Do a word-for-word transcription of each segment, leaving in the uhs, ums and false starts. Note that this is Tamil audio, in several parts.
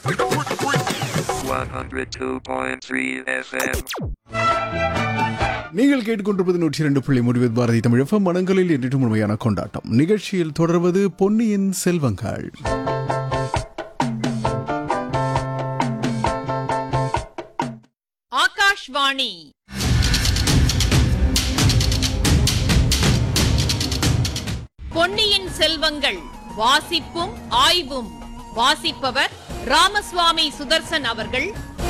one oh two point three F M. நீங்கள் கேட்டுக்கொண்டிருப்பது நூற்றி இரண்டு புள்ளி மூன்று பாரதி தமிழ் எஃப்எம் மனங்களில் என்றும் முழுமையான கொண்டாட்டம். நிகழ்ச்சியில் தொடர்வது பொன்னியின் செல்வங்கள். ஆகாஷ்வாணி பொன்னியின் செல்வங்கள் வாசிப்பும் ஆய்வும். வாசிப்பவர் ராமசுவாமி சுதர்சன் அவர்கள்.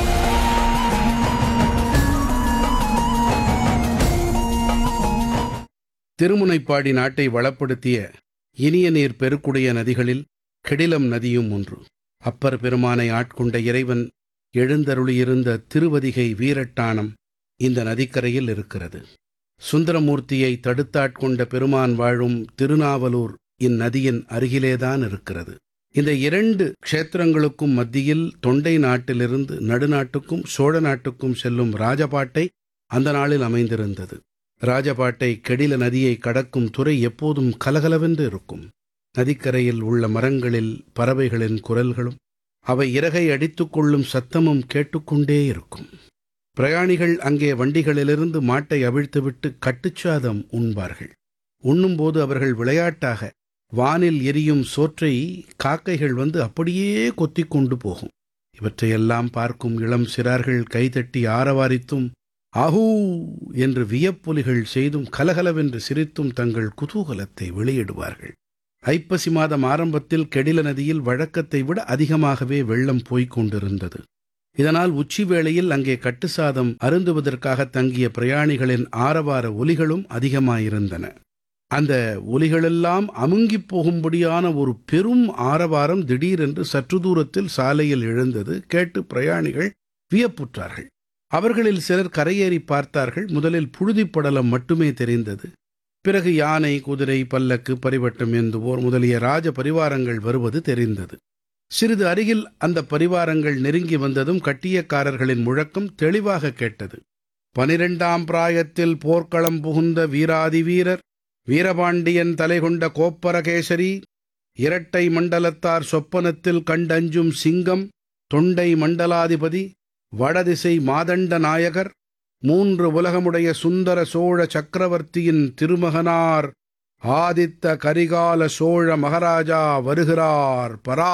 திருமுனைப்பாடி நாட்டை வளப்படுத்திய இனிய நீர் பெருக்குடைய நதிகளில் கெடிலம் நதியும் ஒன்று. அப்பர் பெருமானை ஆட்கொண்ட இறைவன் எழுந்தருளியிருந்த திருவதிகை வீரட்டானம் இந்த நதிக்கரையில் இருக்கிறது. சுந்தரமூர்த்தியை தடுத்தாட்கொண்ட பெருமான் வாழும் திருநாவலூர் இந்நதியின் அருகிலேதான் இருக்கிறது. இந்த இரண்டு க்ஷேத்திரங்களுக்கும் மத்தியில் தொண்டை நாட்டிலிருந்து நடுநாட்டுக்கும் சோழ நாட்டுக்கும் செல்லும் ராஜபாட்டை அந்த நாளில் அமைந்திருந்தது. ராஜபாட்டை கெடில நதியை கடக்கும் துறை எப்போதும் கலகலவென்று இருக்கும். நதிக்கரையில் உள்ள மரங்களில் பறவைகளின் குரல்களும் அவை இறகை அடித்துக் கொள்ளும் சத்தமும் கேட்டுக்கொண்டே இருக்கும். பிரயாணிகள் அங்கே வண்டிகளிலிருந்து மாட்டை அவிழ்த்துவிட்டு கட்டுச்சாதம் உண்பார்கள். உண்ணும்போது அவர்கள் விளையாட்டாக வானில் எரியும் சோற்றை காக்கைகள் வந்து அப்படியே கொத்திக் கொண்டு போகும். இவற்றையெல்லாம் பார்க்கும் இளம் சிறார்கள் கைதட்டி ஆரவாரித்தும் ஆஹூ என்று வியப்பொலிகள் செய்தும் கலகலவென்று சிரித்தும் தங்கள் குதூகலத்தை வெளியிடுவார்கள். ஐப்பசி மாதம் ஆரம்பத்தில் கெடில நதியில் வழக்கத்தை விட அதிகமாகவே வெள்ளம் போய்க் கொண்டிருந்தது. இதனால் உச்சி வேளையில் அங்கே கட்டுசாதம் அருந்துவதற்காக தங்கிய பிரயாணிகளின் ஆரவார ஒலிகளும் அதிகமாயிருந்தன. அந்த ஒலிகளெல்லாம் அமுங்கிப் போகும்படியான ஒரு பெரும் ஆரவாரம் திடீரென்று சற்று தூரத்தில் சாலையில் எழுந்தது. கேட்டு பிரயாணிகள் வியப்புற்றார்கள். அவர்களில் சிலர் கரையேறி பார்த்தார்கள். முதலில் புழுதிப்படலம் மட்டுமே தெரிந்தது. பிறகு யானை, குதிரை, பல்லக்கு, பரிவட்டம் ஏந்துவோர் முதலிய ராஜ பரிவாரங்கள் வருவது தெரிந்தது. சிறிது அருகில் அந்த பரிவாரங்கள் நெருங்கி வந்ததும் கட்டியக்காரர்களின் முழக்கம் தெளிவாக கேட்டது. பனிரெண்டாம் பிராயத்தில் போர்க்களம் புகுந்த வீராதி வீரர் வீரபாண்டியன் தலைகொண்ட கோப்பரகேசரி, இரட்டை மண்டலத்தார் சொப்பனத்தில் கண்டஞ்சும் சிங்கம், தொண்டை மண்டலாதிபதி, வடதிசை மாதண்ட நாயகர், மூன்று உலகமுடைய சுந்தர சோழ சக்கரவர்த்தியின் திருமகனார் ஆதித்த கரிகால சோழ மகாராஜா வருகிறார் பரா.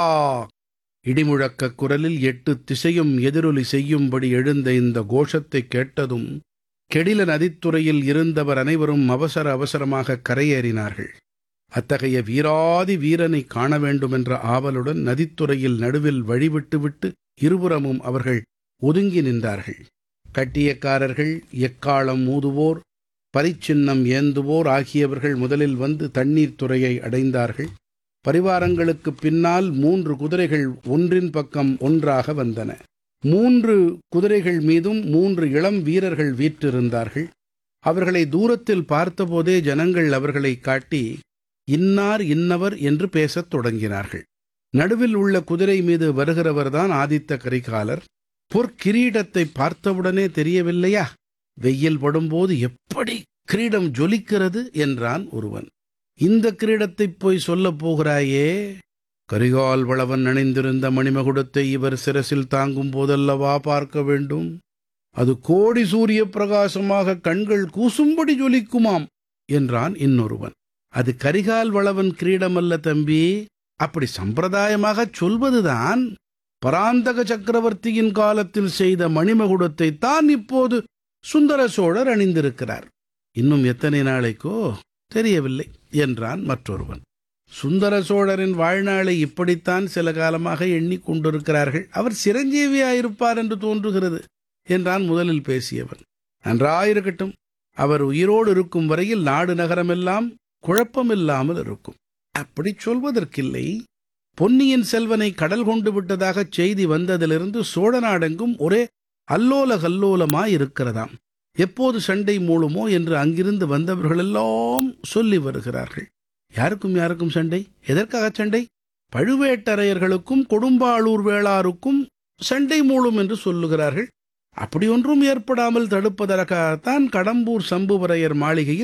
இடிமுழக்க குரலில் எட்டு திசையும் எதிரொலி செய்யும்படி எழுந்த இந்த கோஷத்தை கேட்டதும் கெடில நதித்துறையில் இருந்தவர் அனைவரும் அவசர அவசரமாக கரையேறினார்கள். அத்தகைய வீராதி வீரனை காண வேண்டுமென்ற ஆவலுடன் நதித்துறையில் நடுவில் வழிவிட்டுவிட்டு இருபுறமும் அவர்கள் ஒதுங்கி நின்றார்கள். கட்டியக்காரர்கள், எக்காளம் ஊதுவோர், பரிச்சின்னம் ஏந்துவோர் ஆகியவர்கள் முதலில் வந்து தண்ணீர் துறையை அடைந்தார்கள். பரிவாரங்களுக்கு பின்னால் மூன்று குதிரைகள் ஒன்றின் பக்கம் ஒன்றாக வந்தன. மூன்று குதிரைகள் மீதும் மூன்று இளம் வீரர்கள் வீற்றிருந்தார்கள். அவர்களை தூரத்தில் பார்த்தபோதே ஜனங்கள் அவர்களை காட்டி இன்னார் இன்னவர் என்று பேசத் தொடங்கினார்கள். நடுவில் உள்ள குதிரை மீது வருகிறவர்தான் ஆதித்த கரிகாலர். பொற்கிரீடத்தை பார்த்தவுடனே தெரியவில்லையா? வெயில் படும்போது எப்படி கிரீடம் ஜொலிக்கிறது என்றான் ஒருவன். இந்த கிரீடத்தைப் போய் சொல்லப் போகிறாயே? கரிகால் வளவன் அணிந்திருந்த மணிமகுடத்தை இவர் சிரசில் தாங்கும் போதல்லவா பார்க்க வேண்டும். அது கோடி சூரிய பிரகாசமாக கண்கள் கூசும்படி ஜொலிக்குமாம் என்றான் இன்னொருவன். அது கரிகால் வளவன் கிரீடமல்ல தம்பி, அப்படி சம்பிரதாயமாகச் சொல்வதுதான். பராந்தக சக்கரவர்த்தியின் காலத்தில் செய்த மணிமகுடத்தை தான் இப்போது சுந்தர சோழர் அணிந்திருக்கிறார். இன்னும் எத்தனை நாளைக்கோ தெரியவில்லை என்றான் மற்றொருவன். சுந்தர சோழரின் வாழ்நாளை இப்படித்தான் சில காலமாக எண்ணிக்கொண்டிருக்கிறார்கள். அவர் சிரஞ்சீவியாயிருப்பார் என்று தோன்றுகிறது என்றான் முதலில் பேசியவன். நன்றாயிருக்கட்டும், அவர் உயிரோடு இருக்கும் வரையில் நாடு நகரமெல்லாம் குழப்பமில்லாமல் இருக்கும். அப்படி சொல்வதற்கில்லை. பொன்னியின் செல்வனை கடல் கொண்டு விட்டதாக செய்தி வந்ததிலிருந்து சோழ நாடெங்கும் ஒரே அல்லோல கல்லோலமாயிருக்கிறதாம். எப்போது சண்டை மூளுமோ என்று அங்கிருந்து வந்தவர்களெல்லாம் சொல்லி வருகிறார்கள். யாருக்கும் யாருக்கும் சண்டை? எதற்காக சண்டை? பழுவேட்டரையர்களுக்கும் கொடும்பாளூர் வேளாருக்கும் சண்டை மூளும் என்று சொல்லுகிறார்கள். அப்படி ஒன்றும் ஏற்படாமல் தடுப்பதற்காகத்தான் கடம்பூர் சம்புவரையர் மாளிகையில்